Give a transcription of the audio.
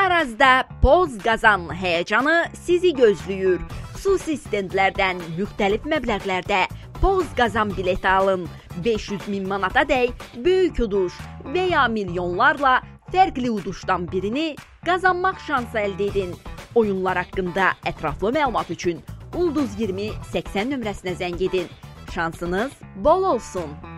ərazidə Poz Qazan həyəcanı sizi gözləyir. Xüsusi stendlərdən müxtəlif məbləğlərdə Poz Qazan bileti alın. 500.000 manata dək böyük uduş və ya milyonlarla fərqli uduşdan birini qazanmaq şansı əldə edin. Oyunlar haqqında ətraflı məlumat üçün Ulduz 20 80 nömrəsinə zəng edin. Şansınız bol olsun.